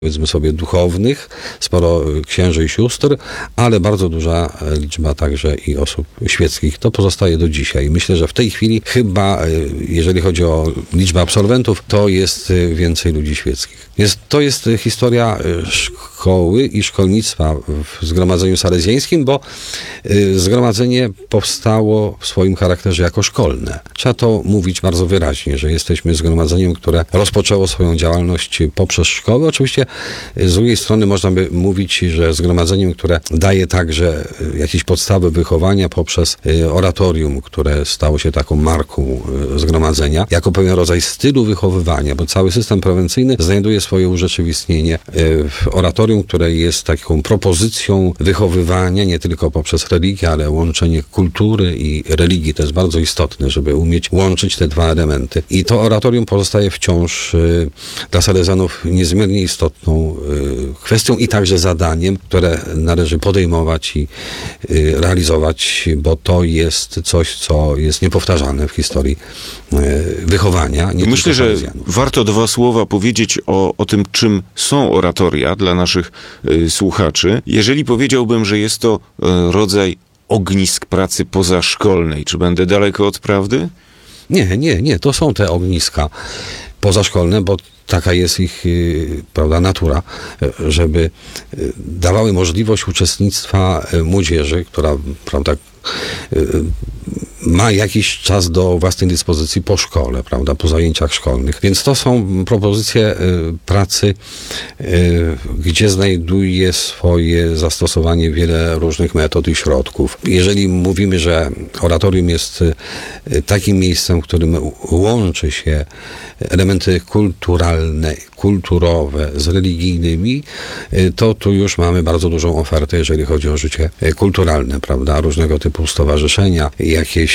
powiedzmy sobie duchownych, sporo księży i sióstr, ale bardzo duża liczba także i osób świeckich. To pozostaje do dzisiaj. Myślę, że w tej chwili chyba, jeżeli chodzi o liczbę absolwentów, to jest więcej ludzi świeckich. To jest historia szkoły i szkolnictwa w Zgromadzeniu Salezjańskim, bo zgromadzenie powstało w swoim charakterze jako szkolne. Trzeba to mówić bardzo wyraźnie, że jesteśmy zgromadzeniem, które rozpoczęło swoją działalność poprzez szkołę. Oczywiście z drugiej strony można by mówić, że zgromadzeniem, które daje także jakieś podstawy wychowania poprzez oratorium, które stało się taką marką zgromadzenia, jako pewien rodzaj stylu wychowywania, bo cały system prewencyjny znajduje swoje urzeczywistnienie w oratorium, które jest taką propozycją wychowywania nie tylko poprzez religię, ale łączenie kultury i religii. To jest bardzo istotne, żeby umieć łączyć te dwa elementy. I to oratorium pozostaje wciąż dla salezjanów niezmiernie istotną kwestią i także zadaniem, które należy podejmować i realizować, bo to jest coś, co jest niepowtarzalne w historii wychowania. Myślę, że warto dwa słowa powiedzieć o tym, czym są oratoria dla naszych słuchaczy. Jeżeli powiedziałbym, że jest to rodzaj ognisk pracy pozaszkolnej, czy będę daleko od prawdy? Nie. To są te ogniska pozaszkolne, bo taka jest ich, prawda, natura, żeby dawały możliwość uczestnictwa młodzieży, która, prawda, ma jakiś czas do własnej dyspozycji po szkole, prawda, po zajęciach szkolnych. Więc to są propozycje pracy, gdzie znajduje swoje zastosowanie wiele różnych metod i środków. Jeżeli mówimy, że oratorium jest takim miejscem, w którym łączy się elementy kulturalne, kulturowe z religijnymi, to tu już mamy bardzo dużą ofertę, jeżeli chodzi o życie kulturalne, prawda, różnego typu stowarzyszenia, jakieś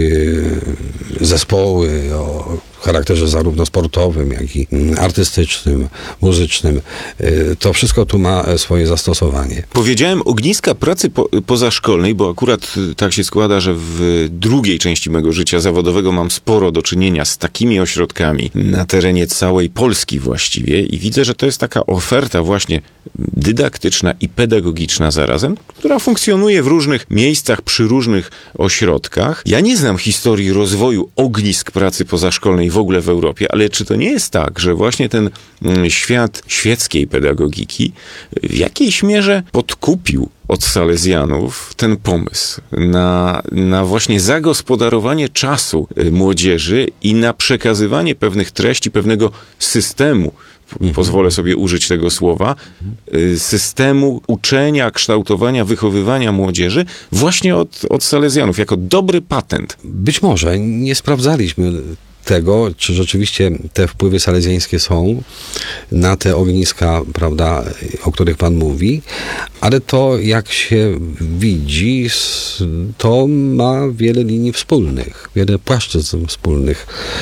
zespoły o charakterze zarówno sportowym, jak i artystycznym, muzycznym. To wszystko tu ma swoje zastosowanie. Powiedziałem ogniska pracy pozaszkolnej, bo akurat tak się składa, że w drugiej części mego życia zawodowego mam sporo do czynienia z takimi ośrodkami na terenie całej Polski właściwie i widzę, że to jest taka oferta właśnie dydaktyczna i pedagogiczna zarazem, która funkcjonuje w różnych miejscach, przy różnych ośrodkach. Ja nie znam historii rozwoju ognisk pracy pozaszkolnej w ogóle w Europie, ale czy to nie jest tak, że właśnie ten świat świeckiej pedagogiki w jakiejś mierze podkupił od salezjanów ten pomysł na właśnie zagospodarowanie czasu młodzieży i na przekazywanie pewnych treści, pewnego systemu, pozwolę sobie użyć tego słowa, systemu uczenia, kształtowania, wychowywania młodzieży właśnie od salezjanów, jako dobry patent. Być może nie sprawdzaliśmy tego, czy rzeczywiście te wpływy salezjańskie są na te ogniska, prawda, o których pan mówi, ale to, jak się widzi, to ma wiele linii wspólnych, wiele płaszczyzn wspólnych,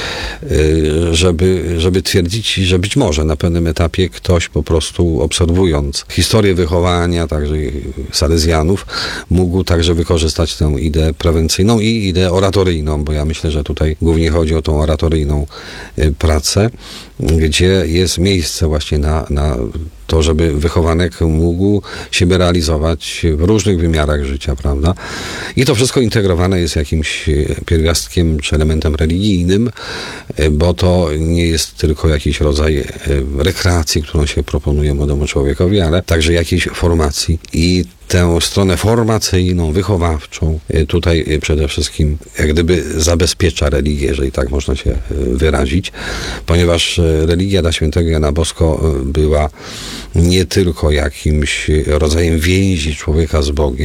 żeby twierdzić, że być może na pewnym etapie ktoś po prostu obserwując historię wychowania, także salezjanów, mógł także wykorzystać tę ideę prewencyjną i ideę oratoryjną, bo ja myślę, że tutaj głównie chodzi o tą oratoryjną pracę, gdzie jest miejsce właśnie na to, żeby wychowanek mógł siebie realizować w różnych wymiarach życia, prawda? I to wszystko integrowane jest jakimś pierwiastkiem czy elementem religijnym, bo to nie jest tylko jakiś rodzaj rekreacji, którą się proponuje młodemu człowiekowi, ale także jakiejś formacji. I tę stronę formacyjną, wychowawczą tutaj przede wszystkim jak gdyby zabezpiecza religię, jeżeli tak można się wyrazić, ponieważ religia dla świętego Jana Bosko była nie tylko jakimś rodzajem więzi człowieka z Bogiem,